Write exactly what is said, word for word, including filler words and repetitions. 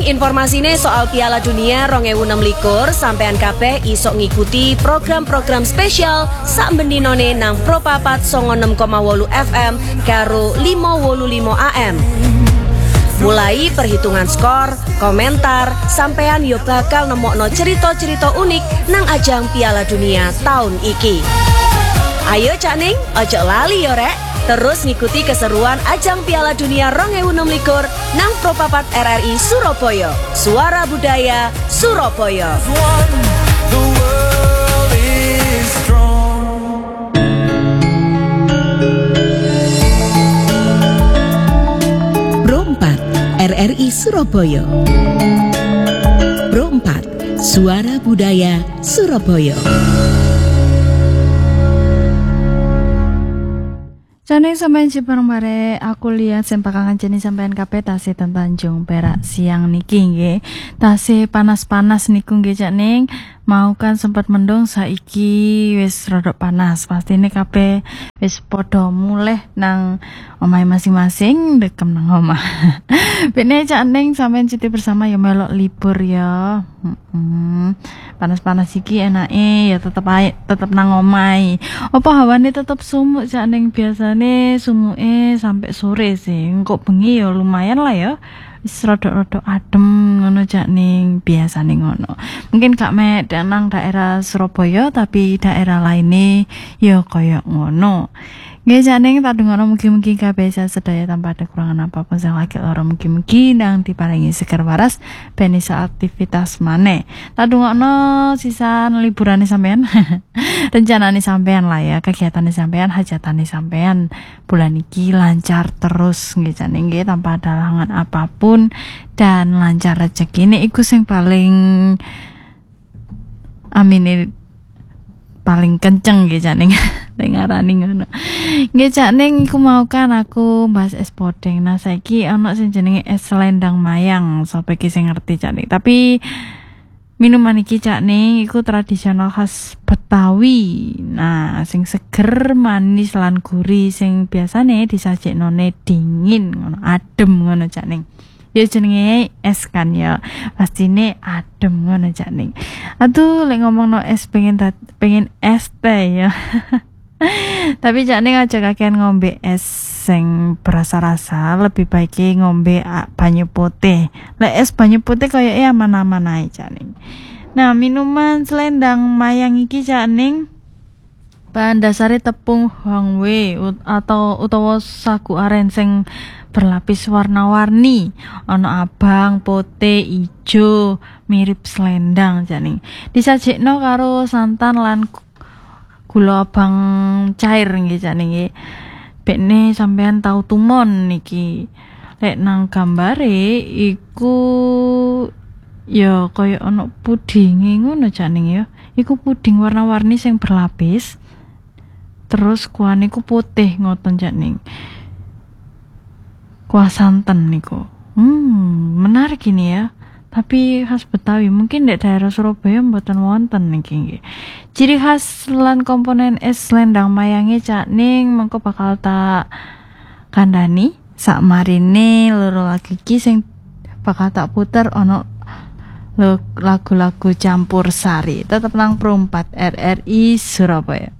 informasinya soal Piala Dunia dua ribu enam belas sampean kabeh iso ngikuti program-program spesial sak mendinone nang Propapat songo enam koma wolu F M karo lima wolu lima A M. Mulai perhitungan skor, komentar, sampean yo bakal nemokno cerita-cerita unik nang ajang Piala Dunia tahun iki. Ayo Cak Ning, ojo lali yo rek. Terus ngikuti keseruan ajang Piala Dunia dua ribu enam belas nang Propapat R R I Surabaya. Suara Budaya Surabaya. Pro empat R R I Surabaya. Pro empat Suara Budaya Surabaya. Jane sampeyan bareng bare aku lihat sempakangan jenis sampeyan kabeh tasih ten Tanjung Perak siang niki nggih. Tasih panas-panas niku nggih Cak Ning. Mau kan sempat mendung saiki wis rada panas. Pastine kabeh wis padha mulih nang omahe masing-masing dekem nang omah. Bene Cak Ning sampeyan cuti bersama ya melok libur ya. Heeh. Panas-panas iki enake ya tetep ae tetep nang omahe. Apa hawane tetep sumuk Cak Ning biasane sumuke sampai sore sih. Engko bengi ya lumayan lah ya. Wis rada-rada adem ngono Cak Ning, biasane ngono. Mungkin gak mek nang daerah Surabaya tapi daerah lainnya ya kaya ngono. Nggih Cak Ning tak dengono mugi-mugi kabeh sedaya tanpa ada kekurangan apapun sing lagi lara mugi-mugi nang diparingi seger waras ben iso aktivitas maneh. Tak dengono sisan liburane sampean. Rencanane sampean lah ya, kegiatane sampean, hajatane sampean bulan iki lancar terus nggih Cak Ning nggih tanpa ada halangan apapun dan lancar rezekine iku sing paling amine paling kenceng nggih Cak Ning. Nek ngarani ngono. Nggih Cak Ning iku mau kan aku bahas es podeng. Nah saiki ana sing jenenge es selendang mayang. Sapa iki sing ngerti Cak Ning. Tapi minuman iki Cak Ning iku tradisional khas Betawi. Nah, sing seger, manis lan gurih sing biasane disajeknone dingin ngono, adem ngono Cak Ning. Ya jenenge es kan ya. Pastine adem ngono Cak Ning. Aduh, lek ngomongno es pengen pengen es teh ya. Tapi Cak Ning aja kakean ngombe es sing berasa-rasa, lebih baik ngombe banyu putih. Lek es banyu putih kaya aman-aman ae Cak Ning. Nah, minuman selendang mayang iki Cak Ning bahan dasare tepung hongwe atau utawa sagu aren sing berlapis warna-warni, ana abang, putih, ijo, mirip selendang Cak Ning. Disajekno karo santan lan gula abang cair nggih Cak Ning nggih. Bekne sampean tau tumon niki. Lek nang gambare iku ya kaya ana pudinge ngono Cak Ning ya. Iku puding warna-warni sing berlapis. Terus kuahane ku putih ngoten Cak Ning. Kuah santen niku. Hmm, menarik ini ya. Tapi khas Betawi, mungkin di daerah Surabaya mboten wonten niki nggih. Ciri khas lan komponen es selendang mayange Cak Ning mengko bakal tak kandhani sak marine loro lagi iki sing bakal tak puter ono lagu-lagu campur sari. Tetep nang Pro empat R R I Surabaya.